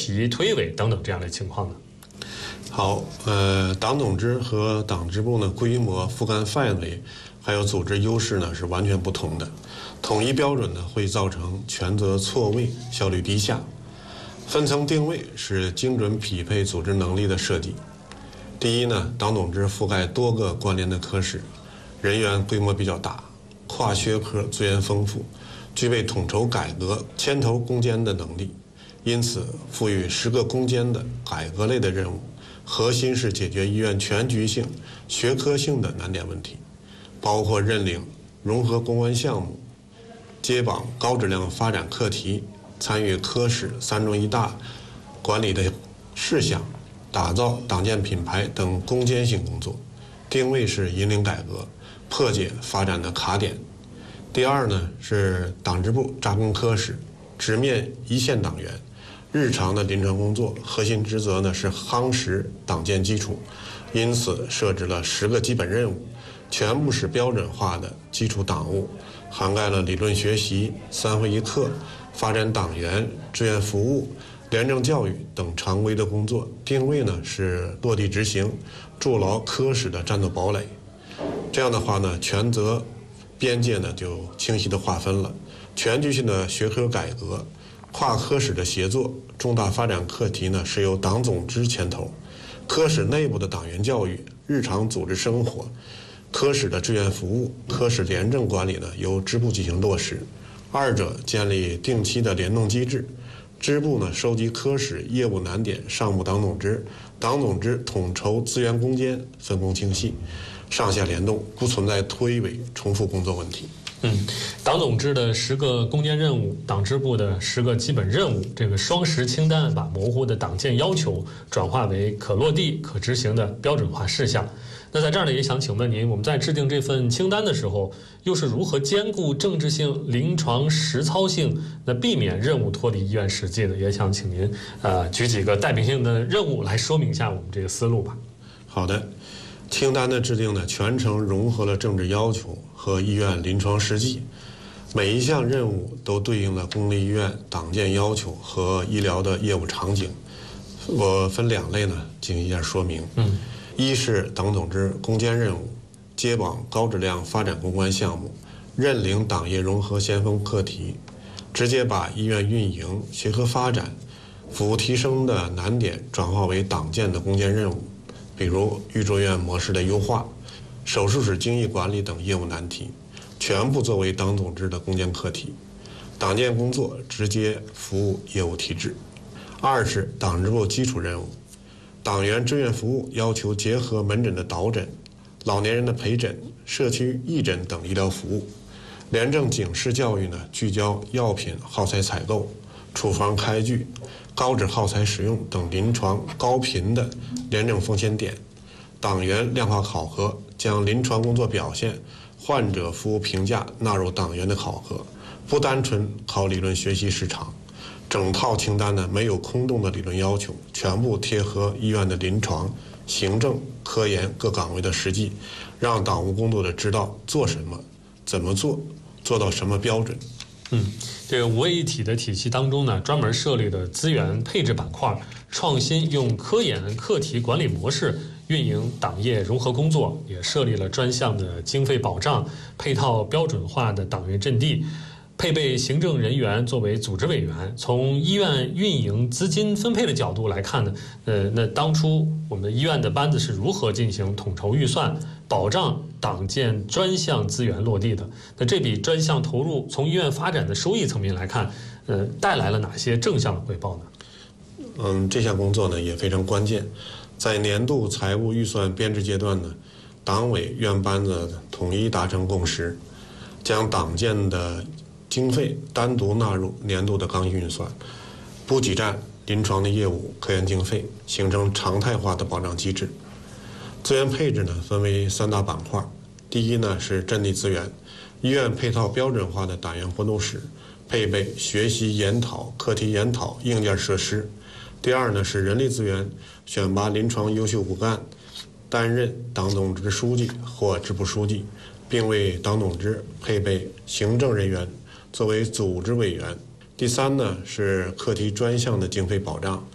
题、推委等等这样的情况呢？ 好，党总支和党支部呢，规模、覆盖范围还有组织优势呢是完全不同的。统一标准呢会造成权责错位、效率低下。分层定位是精准匹配组织能力的设计。第一呢，党总支覆盖多个关联的科室，人员规模比较大，跨学科资源丰富，具备统筹改革、牵头攻坚的能力，因此赋予10个攻坚的改革类的任务，核心是解决医院全局性、学科性的难点问题，包括认领融合攻关项目、接榜高质量发展课题、参与科室3中1大管理的事项、打造党建品牌等攻坚性工作。定位是引领改革，破解发展的卡点。第二呢，是党支部扎根科室，直面一线党员，日常的临床工作核心职责呢是夯实党建基础，因此设置了10个基本任务，全部是标准化的基础党务，涵盖了理论学习、3会1课、发展党员、志愿服务、廉政教育等常规的工作。定位呢是落地执行，筑牢科室的战斗堡垒。这样的话呢，权责边界呢就清晰的划分了，全局性的学科改革、跨科室的协作、重大发展课题呢是由党总支牵头，科室内部的党员教育、日常组织生活、科室的志愿服务、科室廉政管理呢由支部进行落实，二者建立定期的联动机制。支部呢收集科室业务难点上报党总支，党总支统筹资源攻坚，分工清晰，上下联动，不存在推诿重复工作问题。 党总支的10个攻坚任务，党支部的10个基本任务，这个双10清单把模糊的党建要求转化为可落地、可执行的标准化事项。那在这儿呢，也想请问您，我们在制定这份清单的时候，又是如何兼顾政治性、临床实操性，那避免任务脱离医院实际的？也想请您举几个代表性的任务来说明一下我们这个思路吧。 好的，清单的制定呢，全程融合了政治要求和医院临床实际，每一项任务都对应了公立医院党建要求和医疗的业务场景。我分2类呢进行一下说明。一是党总支攻坚任务，接榜高质量发展攻关项目，认领党业融合先锋课题，直接把医院运营、学科发展、服务提升的难点转化为党建的攻坚任务，比如预住院模式的优化、手术室精益管理等业务难题，全部作为党总支的攻坚课题，党建工作直接服务业务提质。二是党支部基础任务，党员志愿服务要求结合门诊的导诊、老年人的陪诊、社区义诊等医疗服务。廉政警示教育呢，聚焦药品耗材采购、处方开具、高脂耗材使用等临床高频的廉政风险点。党员量化考核，将临床工作表现、患者服务评价纳入党员的考核，不单纯考理论学习时长。整套清单呢没有空洞的理论要求，全部贴合医院的临床、行政、科研各岗位的实际，让党务工作者知道做什么、怎么做，做到什么标准。 这个5位一体的体系当中呢，专门设立的资源配置板块，创新用科研课题管理模式运营党业融合工作，也设立了专项的经费保障、配套标准化的党员阵地。配备行政人员作为组织委员。从医院运营资金分配的角度来看呢，那当初我们医院的班子是如何进行统筹预算，保障党建专项资源落地的？那这笔专项投入从医院发展的收益层面来看，带来了哪些正向的回报呢？ 这项工作呢也非常关键，在年度财务预算编制阶段呢，党委院班子统一达成共识，将党建的经费单独纳入年度的刚性预算，不挤占临床的业务、科研经费，形成常态化的保障机制。资源配置呢分为3大板块，第一呢是阵地资源，医院配套标准化的党员活动室，配备学习研讨、课题研讨硬件设施。第二呢是人力资源，选拔临床优秀骨干，担任党总支书记或支部书记，并为党总支配备行政人员作为组织委员。第三呢是课题专项的经费保障，